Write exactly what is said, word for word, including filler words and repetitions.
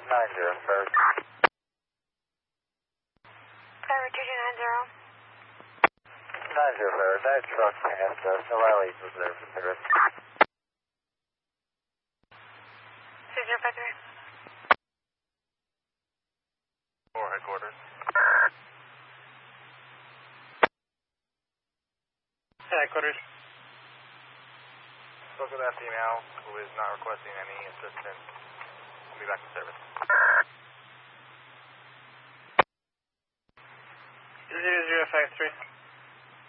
nine zero, sir. Driver two two nine zero. nine zero, sir. That truck has uh, no rallies reserved for service. six zero five three. four headquarters. Headquarters. Spoke with that female who is not requesting any assistance. We'll be back to service. zero zero five three.